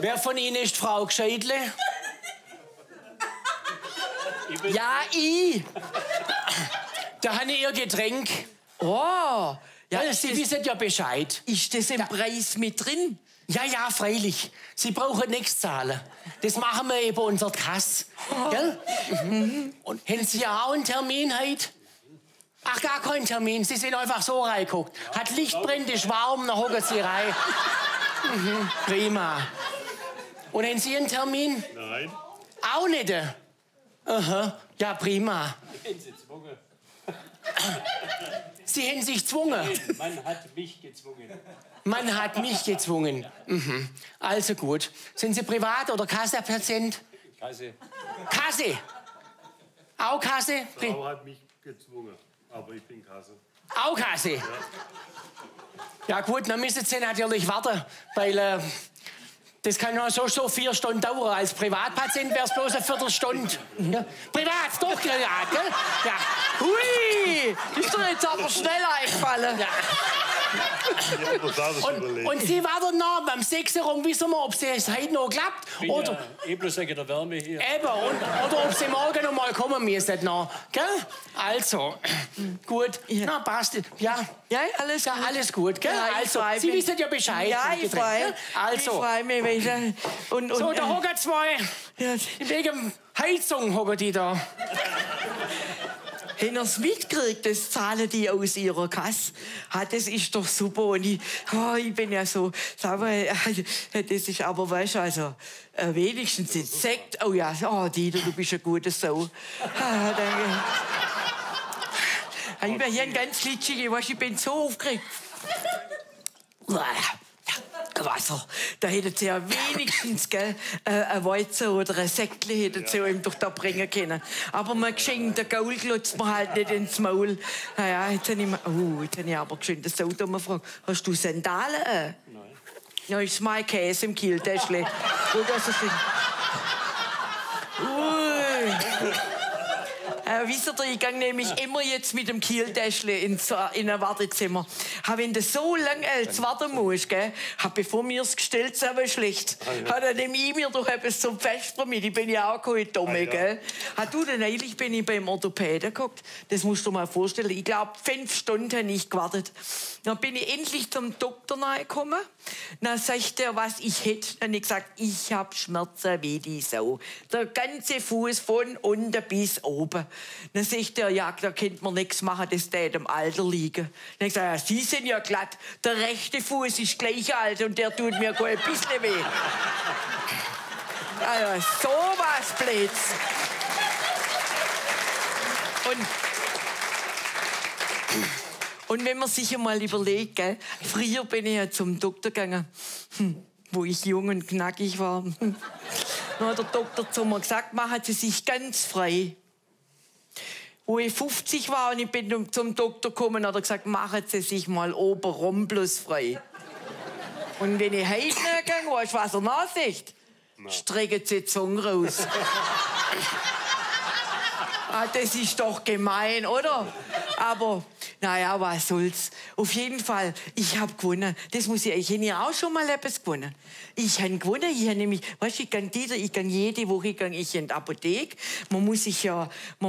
Wer von Ihnen ist Frau Gscheidle? Ja, ich. Da habe ich Ihr Getränk. Oh, ja, Sie wissen ja Bescheid. Ist das im Preis mit drin? Ja, ja, freilich. Sie brauchen nichts zahlen. Das machen wir über unser Kass. Gell? Und haben Sie ja auch einen Termin heute? Ach, gar keinen Termin. Sie sind einfach so reingeguckt. Hat Licht brennt, ist warm, dann hocken Sie rein. Prima. Und haben Sie einen Termin? Nein. Auch nicht? Aha. Ja, prima. Sie haben sich gezwungen. Man hat mich gezwungen. Man hat mich gezwungen. Also gut. Sind Sie Privat- oder Kassapatient? Kasse. Kasse. Auch Kasse? Frau hat mich gezwungen, aber ich bin Kasse. Auch Kasse. Ja gut, dann müssen Sie natürlich warten, weil das kann ja so 4 Stunden dauern. Als Privatpatient wäre es bloß eine Viertelstunde. Ja. Privat, doch, ja, gell? Ja. Hui, ist doch jetzt aber schnell eingefallen. Ja. Und Sie warten noch am 6 rum, wissen wir, ob es heute noch klappt. Oder bloß wegen der Wärme hier. eben, oder ob Sie morgen noch mal kommen müssen. Noch, gell? Also, gut. Ja. Na, passt. Ja, Ja, alles ja, gut. alles gut. Gell? Ja, ich also, freu Sie mich. wissen ja Bescheid. Ja, ich freue Also, mich. Und, so, da hocken zwei. ja, Wegen Heizung hocken die da. Haben Sie es mitgekriegt, das zahlen die aus ihrer Kasse? Das ist doch super. Und ich bin ja so, das ist aber, weißt du, also, wenigstens ein Sekt. Oh ja, Dieter, du bist ein guter Sau. Danke. Ich bin hier ein ganz glitschig, weißt du, ich bin so aufgeregt. Wasser. Da hätten sie ja wenigstens ein Weizen oder ein Säckchen hätten sie ihm doch da bringen können. Aber man geschenkt, der Gaul glotzt mir halt nicht ins Maul. Naja, jetzt habe ich aber geschwind das Auto gefragt. Hast du Sandalen an? Nein. Ja, ist mein Käse im Kieltäschle. Guck, was das ist. Wisst ihr, ich gehe nämlich immer jetzt mit dem Kieltäschle in ein Wartezimmer. Wenn du so lange warten musst, bevor mir es gestellt ist, aber schlecht. Dann nehme ich mir doch etwas zum Fest mit. Ich bin ja auch keine Dumme, gell? Neulich bin ich beim Orthopäden geguckt. Das musst du dir mal vorstellen. Ich glaube, 5 Stunden habe ich gewartet. Dann bin ich endlich zum Doktor gekommen. Dann sagt er, was ich hätte. Dann habe ich gesagt, ich habe Schmerzen wie die Sau. Der ganze Fuß von unten bis oben. Dann sagt er, ja, da könnte man nichts machen, das tät im Alter liegen. Dann habe ich gesagt, ja, Sie sind ja glatt. Der rechte Fuß ist gleich alt und der tut mir gar ein bisschen weh. Also, sowas Blöds. Und wenn man sich einmal überlegt, gell, früher bin ich ja zum Doktor gegangen, wo ich jung und knackig war. Dann hat der Doktor zu mir gesagt, machen Sie sich ganz frei. Wo ich 50 war und ich bin zum Doktor gekommen, hat er gesagt, machen Sie sich mal obenrum bloß frei. Und wenn ich heute gegangen weißt du, was er nachsagt? Strecken Sie die Zunge raus. Das ist doch gemein, oder? Aber, naja, was soll's. Auf jeden Fall, ich habe gewonnen. Das muss ich ja auch schon mal etwas gewonnen. Ich habe gewonnen. Ich habe nämlich, weißt du, ich gehe jede Woche in die Apotheke. Man muss sich ja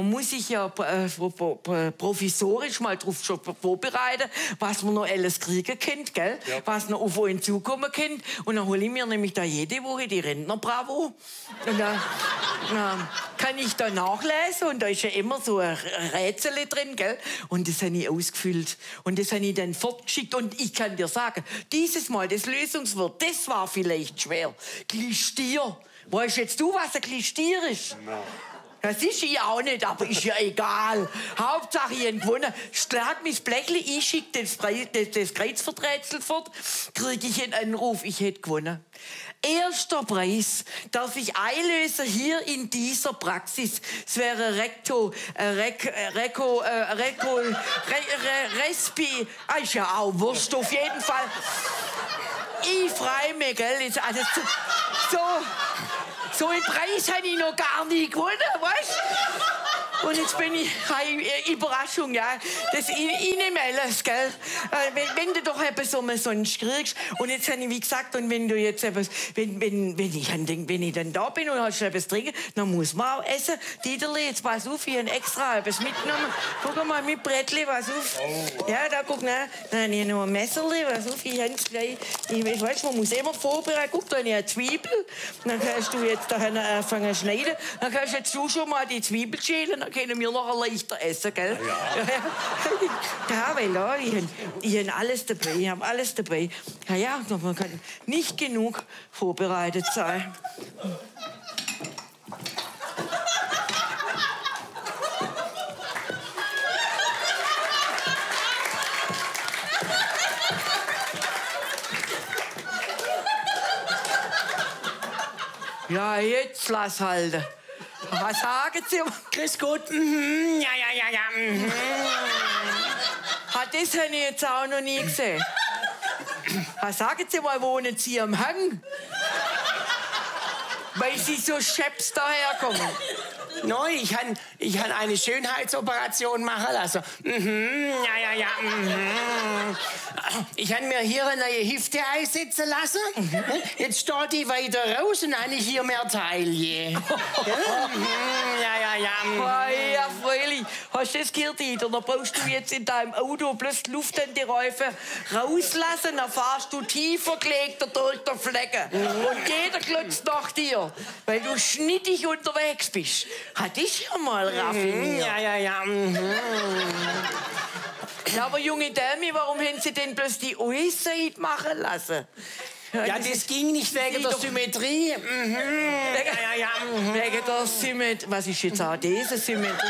provisorisch mal drauf schon vorbereiten, was man noch alles kriegen kann, gell? Ja. Was noch auf einen zukommen kann. Und dann hole ich mir nämlich da jede Woche die Rentner-Bravo. Und dann kann ich da nachlesen und da ist ja immer so ein Rätsel drin, gell? Und das habe ich ausgefüllt. Und das habe ich dann fortgeschickt. Und ich kann dir sagen, dieses Mal, das Lösungswort, das war vielleicht schwer. Klistier. Weißt jetzt du, was ein Klistier ist? No. Das ist ich auch nicht, aber ist ja egal. Hauptsache, ich habe gewonnen. Schlag mich das Blechle, ich schicke das Kreuzworträtsel fort, kriege ich einen Anruf, ich hätte gewonnen. Erster Preis darf ich einlösen hier in dieser Praxis. Es wäre Respi. Ist ja auch Wurst auf jeden Fall. Ich freue mich, gell? Also, so einen Preis habe ich noch gar nie gewonnen, weißt du? Und jetzt bin ich, Überraschung, ja. Das ich nehme alles, gell. Wenn du doch etwas sonst kriegst. Und jetzt habe ich, wie gesagt, und wenn du jetzt etwas, wenn ich dann da bin und hast etwas trinken, dann muss man auch essen. Dieterli, jetzt pass auf, ich habe extra etwas mitgenommen. Guck mal, mit Brettli, pass auf. Oh. Ja, da guck, ne. Dann habe ich noch ein Messerli, pass auf, ich habe es gleich. Ich weiß, man muss immer vorbereiten. Guck, da habe ich eine Zwiebel. Dann kannst du jetzt da anfangen zu schneiden. Dann kannst du jetzt schon mal die Zwiebel schälen. Dann können wir noch leichter essen, gell? Ja. Ja, weil da, ich habe alles dabei. Ich habe alles dabei. Ja, man kann nicht genug vorbereitet sein. Ja, jetzt lass halten. Was sagen Sie? Grüß Gott. Ja. Das habe ich jetzt auch noch nie gesehen. Was sagen Sie mal, wohnen Sie am Hang? Weil Sie so scheps daherkommen. Nein, ich han eine Schönheitsoperation machen lassen. Ja. Ich habe mir hier eine neue Hüfte einsetzen lassen. Jetzt steht die weiter raus und habe ich hier mehr Taille. Ja, freilich. Hast du das gehört, Dieter? Dann brauchst du jetzt in deinem Auto bloß die Luft in die Reifen rauslassen, dann fahrst du tiefer gelegter durch den Flecken. Und jeder klotzt nach dir, weil du schnittig unterwegs bist. Hat dich ja mal raffiniert. Ja, aber junge Dame, warum haben Sie denn bloß die Äußerheit machen lassen? Ja, das ging nicht wegen der Symmetrie. Wegen der Symmetrie. Was ist jetzt auch diese Symmetrie?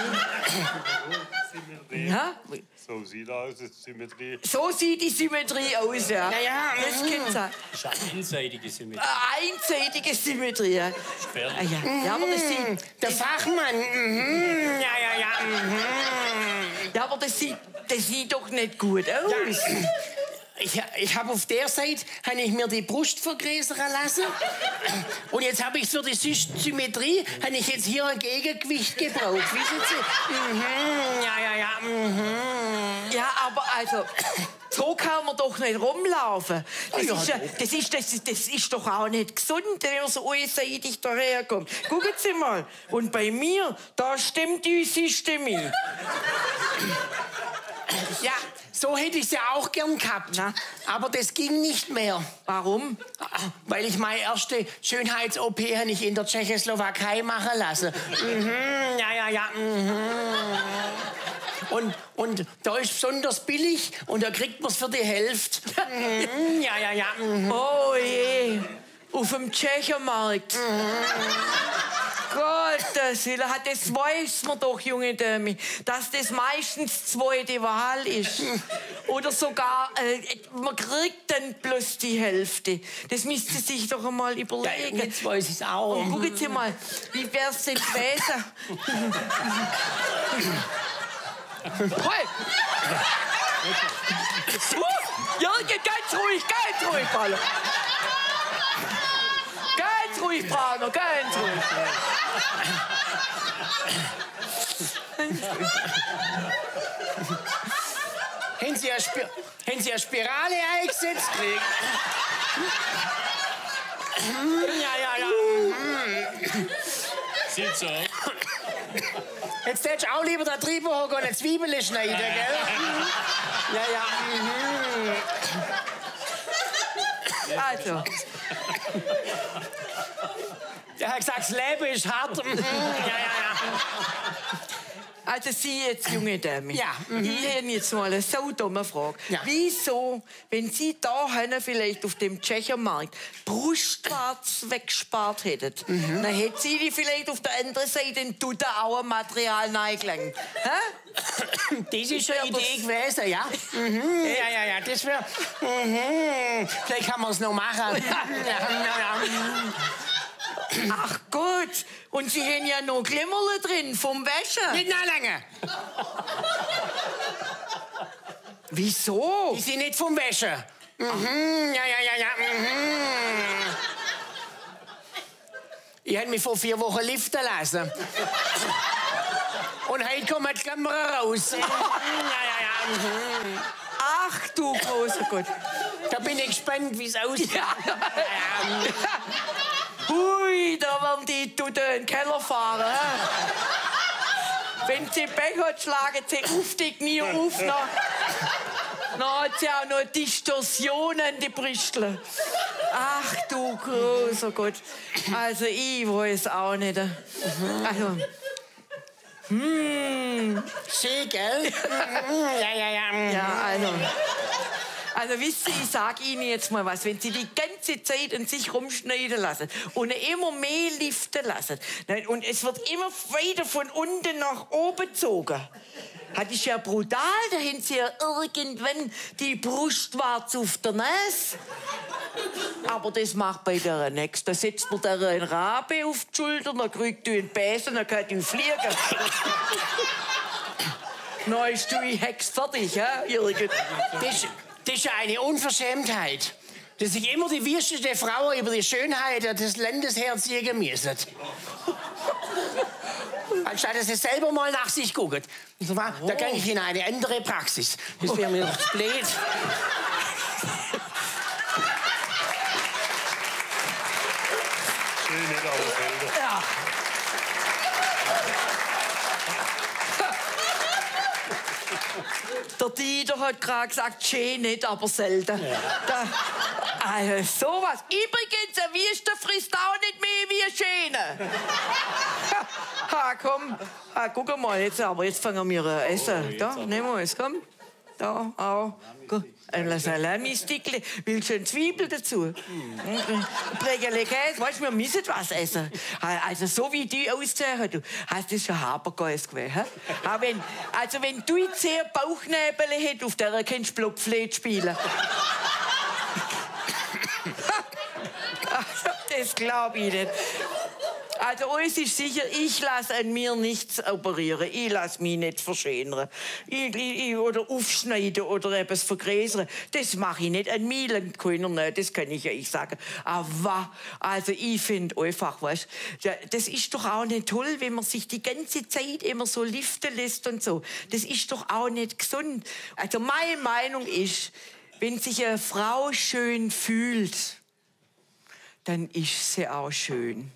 Ja? So sieht aus, die Symmetrie. So sieht die Symmetrie aus, ja. Das kann sein. Das ist eine einseitige Symmetrie. Einseitige Symmetrie, ja. Ja, aber das sieht... Der Fachmann. Ja, aber das sieht doch nicht gut aus. Ich habe auf der Seite ich mir die Brust vergrößern lassen. Und jetzt habe ich für die Symmetrie ich jetzt hier ein Gegengewicht gebraucht. Wissen Sie? Ja, aber also, so kann man doch nicht rumlaufen. Das ist doch auch nicht gesund, wenn man so einseitig daherkommt. Gucken Sie mal. Und bei mir, da stimmt unsere Stimme. Ja, so hätte ich es ja auch gern gehabt. Na? Aber das ging nicht mehr. Warum? Weil ich meine erste Schönheits-OP in der Tschechoslowakei machen lassen. Und da ist besonders billig und da kriegt man es für die Hälfte. Oh je, auf dem Tschechenmarkt. Gottes Willen, das weiß man doch, junge Dame, dass das meistens zweite Wahl ist. Oder sogar, man kriegt dann bloß die Hälfte. Das müsste sich doch einmal überlegen. Ja, jetzt weiß ich es auch. Und gucken Sie mal, wie wär's denn gewesen? Hey! Jürgen, ganz ruhig, Paolo. Ganz ruhig, Brauner, ganz ruhig. Haben Sie eine Spirale eingesetzt? Sieht so aus. Jetzt hättest du auch lieber da drüber hocken und eine Zwiebel schneiden, gell? Also. Der hat gesagt, das Leben ist hart. Also Sie jetzt, junge Dame. Ja. Ich habe jetzt mal eine so dumme Frage. Ja. Wieso, wenn Sie da vielleicht auf dem Tschechermarkt Brustwarz weggespart hätten, dann hätten Sie die vielleicht auf der anderen Seite in Dudauer Material reingelegt. Das ist eine Idee gewesen, ja? Ja, das wäre... Vielleicht kann man es noch machen. Ach Gott, und Sie haben ja noch Glimmerle drin vom Wäsche. Nicht noch länger. Wieso? Die sind nicht vom Wäsche. Ich habe mich vor 4 Wochen liften lassen. Und heute kommt die Kamera raus. Ja. Ach du großer Gott. Da bin ich gespannt, wie es aussieht. Ja. Hui, da werden die Tutte in den Keller fahren. Wenn sie Pech hat, schlagen sie auf die Knie auf. Dann hat sie auch noch Distorsionen, die Brüstel. Ach du großer Gott. Also ich weiß auch nicht. Also, Schön, gell? ja, also wisst ihr, ich sag Ihnen jetzt mal was, wenn Sie die ganze Zeit in sich rumschneiden lassen und immer mehr liften lassen und es wird immer weiter von unten nach oben gezogen, das ist ja brutal, da haben Sie ja irgendwann die Brustwarze auf der Nase. Aber das macht bei der nächsten. Da setzt man der einen Rabe auf die Schulter, dann kriegt du einen Besen, dann kann du fliegen. Dann ist du die Hex fertig, ja, Jürgen? Das ist ja eine Unverschämtheit, dass sich immer die wüsteste Frau über die Schönheit des Landes herziehen müssen. Anstatt dass sie selber mal nach sich gucken. Da gehe ich in eine andere Praxis. Das wäre mir doch blöd. Schön nicht aushalten. Ja. Der Dieter hat gerade gesagt, schön nicht, aber selten. Ja. Also sowas. Übrigens, ein Wüste frisst auch nicht mehr wie ein Schöne. Ha, komm. Ha, guck mal, jetzt fangen wir an essen. Da, nehmen wir es, komm. Da, auch. Ein Salami-Stickle. Willst du eine Zwiebel dazu? Prägele Käse. Weißt du, wir müssen was essen. Also, so wie die aussehen, du hast das schon Habergeist gewesen. Wenn du jetzt sehr Bauchnäbel hättest, auf der kannst du Blockflöte spielen. Das glaube ich nicht. Also, uns ist sicher, ich lasse an mir nichts operieren. Ich lasse mich nicht verschönern. Oder aufschneiden oder etwas vergrößern. Das mache ich nicht. An mir langt keiner nicht. Das kann ich ja sagen. Aber, also, ich finde einfach, weißt du, das ist doch auch nicht toll, wenn man sich die ganze Zeit immer so liften lässt und so. Das ist doch auch nicht gesund. Also, meine Meinung ist, wenn sich eine Frau schön fühlt, dann ist sie auch schön.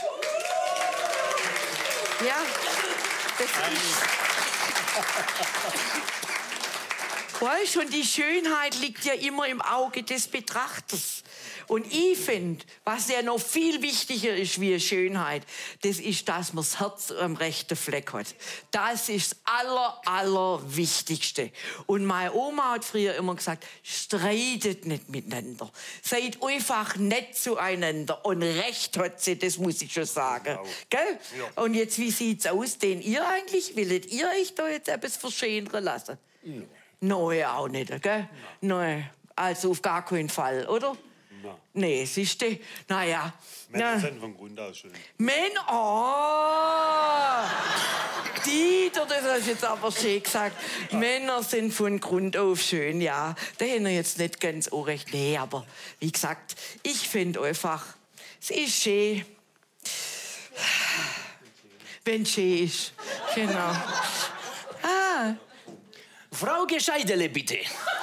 Ja, das ist... Weißt du, und die Schönheit liegt ja immer im Auge des Betrachters. Und ich finde, was ja noch viel wichtiger ist wie Schönheit, das ist, dass man das Herz am rechten Fleck hat. Das ist das Allerwichtigste. Und meine Oma hat früher immer gesagt, streitet nicht miteinander. Seid einfach nett zueinander. Und recht hat sie, das muss ich schon sagen. Gell? Ja. Und jetzt, wie sieht's aus? Den ihr eigentlich? Willet ihr euch da jetzt etwas verschönern lassen? Nein. Nein, auch nicht, gell? Nein. Also auf gar keinen Fall, oder? Nee, siehst du? Naja. Männer sind von Grund aus schön. Männer? Oh! Dieter, das hast du jetzt aber schön gesagt. Ja. Männer sind von Grund auf schön, ja. Da haben wir jetzt nicht ganz unrecht. Nee, aber wie gesagt, ich finde einfach, es ist schön. Wenn es schön ist. Genau. Frau Gescheidele, bitte.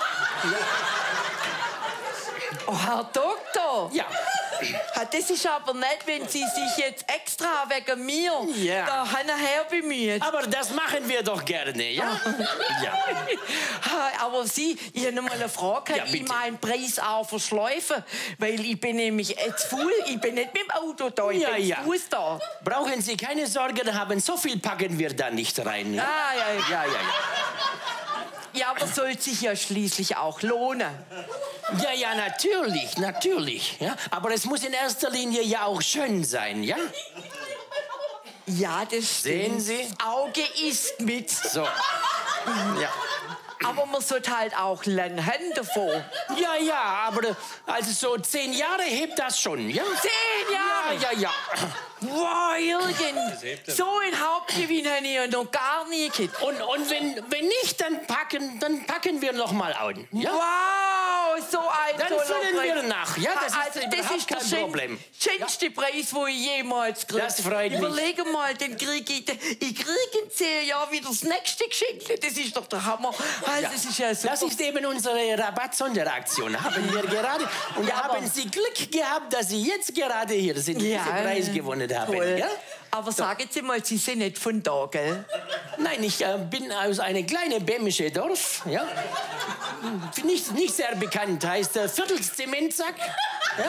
Oh, Herr Doktor. Ja. Das ist aber nicht, wenn Sie sich jetzt extra wegen mir daher bemühen. Aber das machen wir doch gerne, ja? Ja. Aber Sie, ich habe noch mal eine Frage. Kann ich meinen Preis auch verschleifen? Weil ich bin nämlich jetzt voll, ich bin nicht mit dem Auto da, ich bin zu Fuß da. Brauchen Sie keine Sorgen haben, so viel packen wir da nicht rein. Ja? Ja. Ja, aber soll sich ja schließlich auch lohnen. Ja, natürlich. Ja? Aber es muss in erster Linie ja auch schön sein, ja? Ja, das stimmt. Sehen Sie? Das Auge isst mit. So. Ja. Aber man sollte halt auch lange Hände vor. Ja, aber also so 10 Jahre hebt das schon, ja? 10 Jahre? Ja. Wow, Jürgen, so ein Hauptgewinn habe ich ja noch gar nie gehabt. Und wenn nicht, dann packen wir noch mal an. Ja? Wow, so ein Dann toller füllen wir Preis. nach. Ja, das ist überhaupt kein Problem. Schönste Preis, wo ich jemals kriege. Das freut mich. Überlege mal, den kriege ich kriege in 10 Jahren wieder das nächste Geschenk. Das ist doch der Hammer. Also, das ist ja super. Das ist eben unsere Rabatt-Sonderaktion. Haben wir gerade. Und Ja, haben Sie Glück gehabt, dass Sie jetzt gerade hier sind, diesen Preis gewonnen haben. Toll. Ja? Aber sagen Sie mal, Sie sind nicht von da, gell? Nein, ich bin aus einem kleinen bämische Dorf. Ja? Nicht sehr bekannt, heißt Viertels Zementsack. Ja?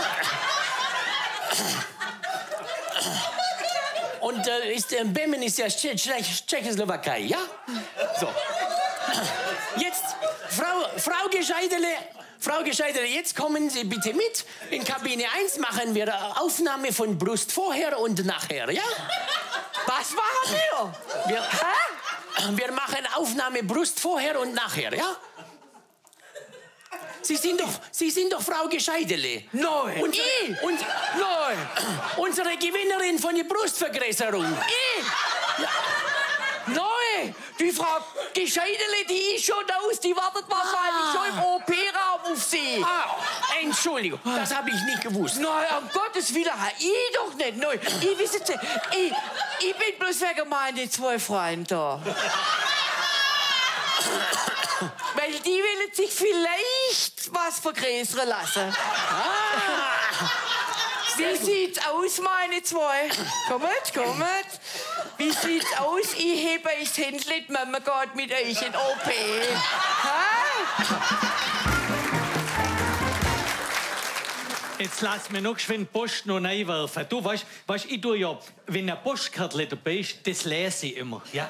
Und Bemmen ist ja Tschechoslowakei, ja? So. Jetzt, Frau Gescheidele, jetzt kommen Sie bitte mit. In Kabine 1 machen wir Aufnahme von Brust vorher und nachher, ja? Was machen wir? Wir machen Aufnahme Brust vorher und nachher, ja? Sie sind doch Frau Gescheidele. Nein. Nein. Unsere Gewinnerin von der Brustvergrößerung. Ja. Nein, die Frau Gescheidele, die ist schon aus, die wartet wahrscheinlich schon im OP-Raum auf Sie. Entschuldigung, das habe ich nicht gewusst. Nein, um Gottes Willen, ich doch nicht. Nein, ich wissen Sie, ich bin bloß wegen meinen 2 Freunden da. Weil die wollen sich vielleicht was vergrößern lassen. Wie sieht's aus, meine 2? Kommt. Wie sieht's aus? Ich hebe euch das Händchen, die Mama geht mit euch in OP. Jetzt lass mich noch geschwind Post noch reinwerfen. Du weißt, ich tue ja, wenn ein Postkärtchen dabei ist, das lese ich immer, ja?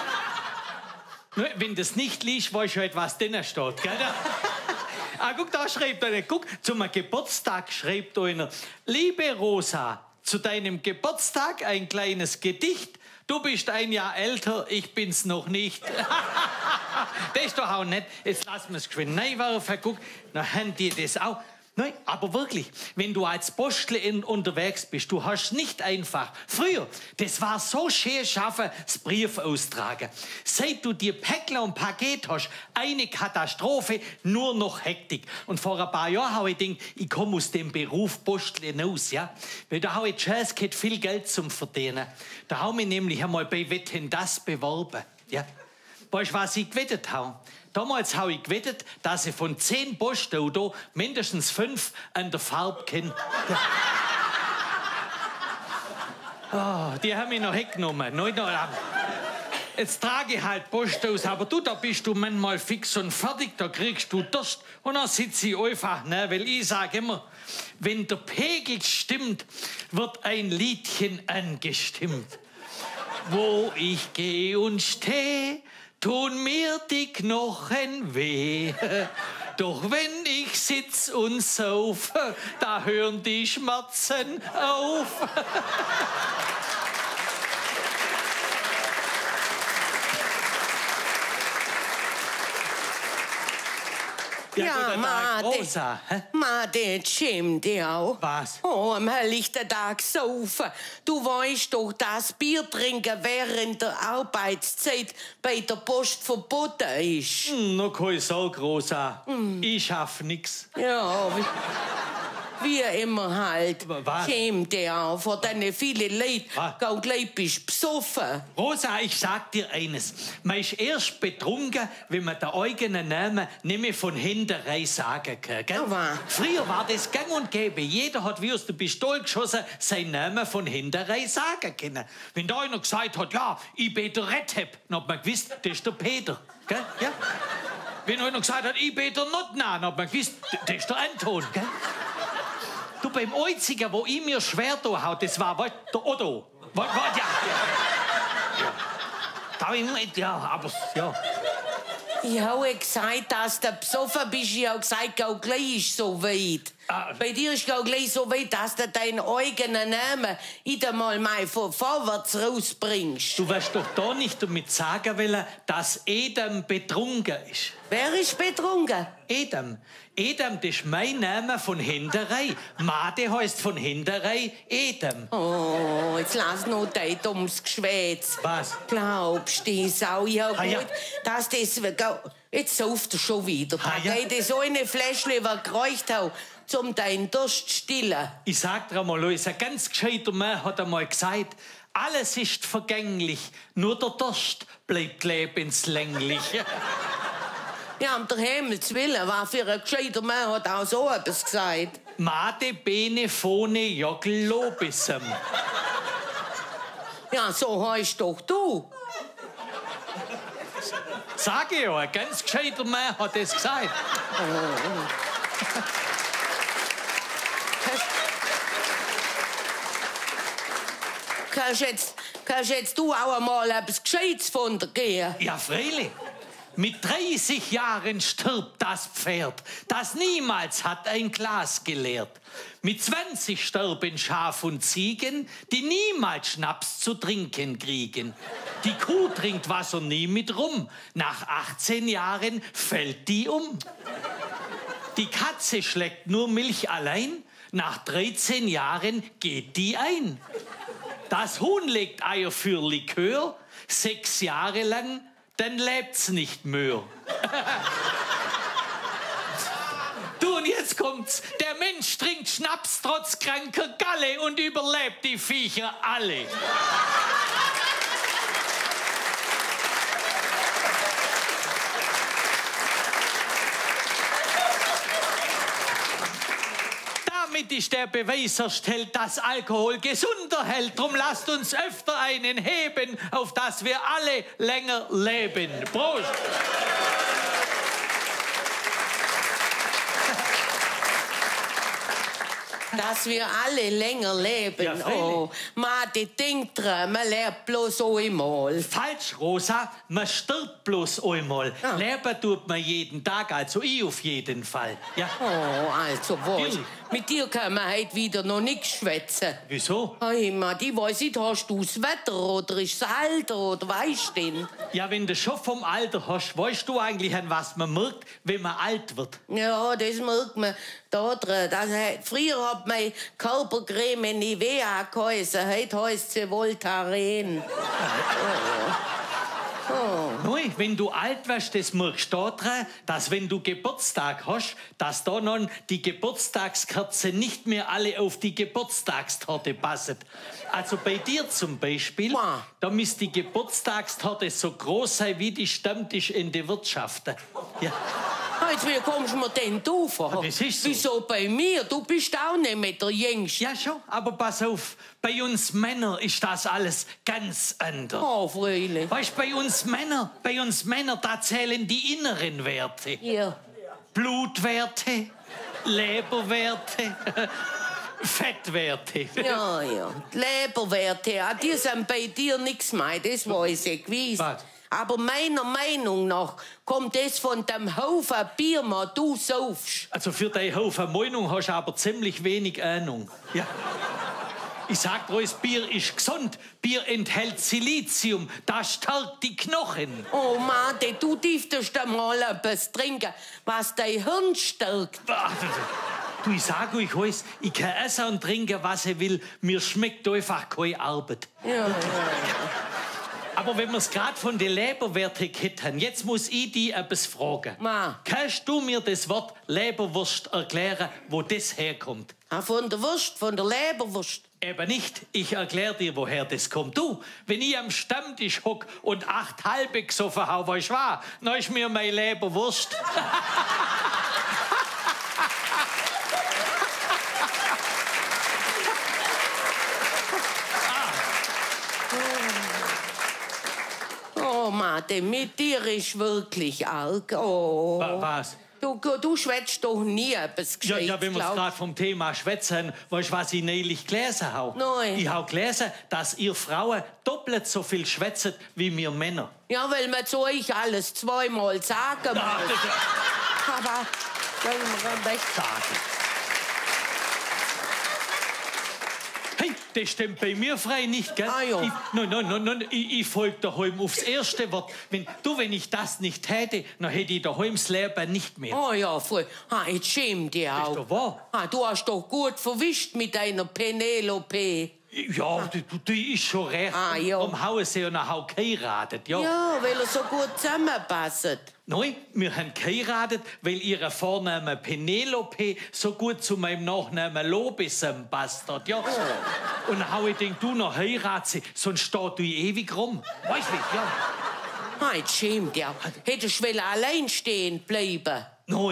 Wenn das nicht liest, weißt du halt, was drinnen steht, gell? Guck, da schreibt einer, zum Geburtstag schreibt einer: Liebe Rosa, zu deinem Geburtstag ein kleines Gedicht. Du bist ein Jahr älter, ich bin's noch nicht. Das ist doch auch nett. Jetzt lass mir's geschwind reinwerfen. Guck, dann haben die das auch. Nein, aber wirklich, wenn du als Postler unterwegs bist, du hast nicht einfach. Früher, das war so schön schaffen, das Brief austragen. Seit du dir Päckler und Paket hast, eine Katastrophe, nur noch Hektik. Und vor ein paar Jahren habe ich gedacht, ich komme aus dem Beruf Postler raus, ja. Weil da habe ich Chance gehabt, viel Geld zum Verdienen. Da habe ich nämlich einmal bei Wetten das beworben, ja. Weißt du, was ich gewettet habe? Damals habe ich gewettet, dass ich von 10 Postautos mindestens 5 an der Farbe kenne. Die haben mich noch weggenommen. Jetzt trage ich halt Postautos, aber du, da bist du manchmal fix und fertig, da kriegst du Durst. Und dann sitze ich einfach, ne, weil ich sage immer, wenn der Pegel stimmt, wird ein Liedchen angestimmt. Wo ich gehe und stehe, tun mir die Knochen weh. Doch wenn ich sitz und saufe, da hören die Schmerzen auf. Ja, Rosa, Made, schäm dich auch. Was? Oh, am helllichten Tag saufen. Du weißt doch, dass Bier trinken während der Arbeitszeit bei der Post verboten ist. Noch keine Sorge, Rosa. Ich schaff nix. Ja, wie immer halt. Was? Schäm dich auch vor deine vielen Leute. Was? Gleich bist besoffen. Rosa, ich sag dir eines. Man ist erst betrunken, wenn man den eigenen Namen nicht mehr von hinterrei sagen kann. Gell? Aber- Früher war das gang und gäbe. Jeder hat wie aus der Pistole geschossen seinen Namen von hinterrei sagen können. Wenn da einer gesagt hat, ja, ich bin der Redheb, dann hat man gewusst, das ist der Peter. Gell? Ja? Wenn einer gesagt hat, ich bin der Notna, dann hat man gewusst, das ist der Anton. Gell? Du, beim einzigen, wo ich mir schwer da hau, das war der Otto. Ja. Da hab ich nicht, ja, aber ja. Ich habe gesagt, dass du besoffen bist. Ich habe gesagt, auch gleich ist so weit. Bei dir ist auch gleich so weit, dass du deinen eigenen Namen einmal mal vorwärts rausbringst. Du wirst doch da nicht damit sagen wollen, dass Edem betrunken ist. Wer ist betrunken? Edem. Edem, das ist mein Name von Hinterei. Made heißt von Hinterei Edem. Oh, jetzt lass noch dein dummes Geschwätz. Was? Glaubst du das auch? Ja, gut, Ja. dass das... Jetzt sauft er schon wieder. Da ja. geht so eine Fläschle, was gereicht hat, zum deinen Durst stillen. Ich sag dir einmal, Luis, ein ganz gescheiter Mann hat einmal gesagt, alles ist vergänglich, nur der Durst bleibt lebenslänglich. Ja, um der Himmels Willen, was für ein gescheiter Mann hat auch so etwas gesagt. Made, Bene, Phone, Jogel, Lobissem. Ja, so heißt doch du. Sag ich ja, ein ganz gescheiter Mann hat das gesagt. Kannst jetzt du auch einmal etwas Gescheites von dir gehen? Ja, freilich. Mit 30 Jahren stirbt das Pferd, das niemals hat ein Glas geleert. Mit 20 sterben Schaf und Ziegen, die niemals Schnaps zu trinken kriegen. Die Kuh trinkt Wasser nie mit rum. Nach 18 Jahren fällt die um. Die Katze schlägt nur Milch allein. Nach 13 Jahren geht die ein. Das Huhn legt Eier für Likör. 6 Jahre lang, dann lebt's nicht mehr. Du, und jetzt kommt's. Der Mensch trinkt Schnaps trotz kranker Galle und überlebt die Viecher alle. Damit ist der Beweis erstellt, dass Alkohol gesunder hält. Drum lasst uns öfter einen heben, auf dass wir alle länger leben. Prost! Dass wir alle länger leben. Ja, freilich. Oh, Mate, denk dran, man lebt bloß einmal. Falsch, Rosa. Man stirbt bloß einmal. Ah. Leben tut man jeden Tag, also ich auf jeden Fall. Ja. Oh, also was? Natürlich. Mit dir kann man heute wieder noch nichts schwätzen. Wieso? Hey, Mann, ich weiss nicht, hast du das Wetter oder ist das Alter oder weißt du denn? Ja, wenn du schon vom Alter hast, weißt du eigentlich, an was man merkt, wenn man alt wird? Ja, das merkt man da drin. Früher hat meine Körpercreme Nivea geheißen, heute heisst sie Voltaren. Nein, wenn du alt wirst, das merkst du daran, dass wenn du Geburtstag hast, dass da noch die Geburtstagskerzen nicht mehr alle auf die Geburtstagstorte passen. Also bei dir zum Beispiel, Wow. da müsste die Geburtstagstorte so groß sein wie die Stammtisch in der Wirtschaft. Ja. Jetzt, wie kommst du mir denn du vor? das ist so. Wieso bei mir? Du bist auch nicht mehr der Jüngste. Ja schon, aber pass auf, bei uns Männern ist das alles ganz anders. Oh, freilich. Weißt du, bei uns Männer, da zählen die inneren Werte. Ja. Blutwerte, Leberwerte, Fettwerte. Ja, ja. Die Leberwerte, die sind bei dir nichts mehr, das weiß ich gewiss. Was? Aber meiner Meinung nach kommt das von dem Haufen Bier, was du saufst. Also für deine Haufen Meinung hast du aber ziemlich wenig Ahnung. Ja. Ich sag dir, das Bier ist gesund. Bier enthält Silizium, das stärkt die Knochen. Oh Mann, du dürftest einmal etwas trinken, was dein Hirn stärkt. Du, ich sag euch alles, ich kann essen und trinken, was ich will. Mir schmeckt einfach keine Arbeit. Ja. Aber wenn wir es gerade von den Leberwerten hätten, jetzt muss ich dich etwas fragen. Ma. Kannst du mir das Wort Leberwurst erklären, wo das herkommt? Ah, von der Wurst, von der Leberwurst. Eben nicht. Ich erkläre dir, woher das kommt. Du, wenn ich am Stammtisch hock und 8 halbe gesoffen habe, weißt du was? Dann ist mir meine Leberwurst. Oh Mann, mit dir ist wirklich arg. Oh. Was? Du schwätzt doch nie etwas Ja, Gescheites, wenn wir glaub. gerade vom Thema schwätzen, weißt du, was ich neulich gelesen habe? Nein. Ich habe gelesen, dass ihr Frauen doppelt so viel schwätzen wie wir Männer. Ja, weil man zu euch alles zweimal sagen muss. Aber soll man recht Sagen. Hey, das stimmt bei mir frei nicht, gell? Ah, ja. Nein, ich folge daheim aufs erste Wort. Wenn ich das nicht hätte, dann hätte ich daheim das Leben nicht mehr. Oh ja, voll. Jetzt schäm dich Das ist auch. doch wahr. Du hast doch gut verwischt mit deiner Penelope. Ja, die ist schon recht. Ah, ja. Darum haben sie ja noch geheiratet, ja. Ja, weil er so gut zusammenpasst. Nein, wir haben geheiratet, weil ihre Vorname Penelope so gut zu meinem Nachnamen Lobesem passt hat, ja. Und dann habe ich gedacht, du noch heiraten, sonst steht du ewig rum. Weißt du, ja. Halt, schämt ja. Hättest du allein stehen bleiben.